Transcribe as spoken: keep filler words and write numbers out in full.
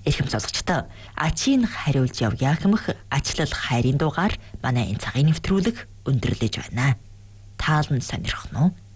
Эрхэм сонсогчдоо ачийн хариулж явъя хэмэх ачлал хайрын дугаар манай энэ цагийн нэвтрүүлэг өндөрлөж байна. Таалан сонирхно уу?